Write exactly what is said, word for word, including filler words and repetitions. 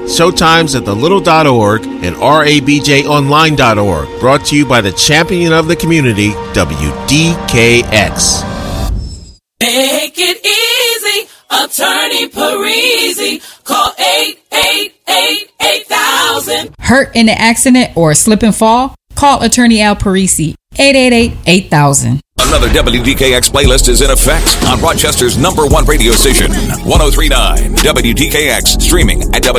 Showtimes at the little dot org and R A B J online dot org. Brought to you by the champion of the community, W D K X. Make it easy, Attorney Parisi. Call eight eight eight, eight thousand. Hurt in an accident or slip and fall? Call Attorney Al Parisi, eight eight eight, eight thousand. Another W D K X playlist is in effect on Rochester's number one radio station, one oh three point nine W D K X, streaming at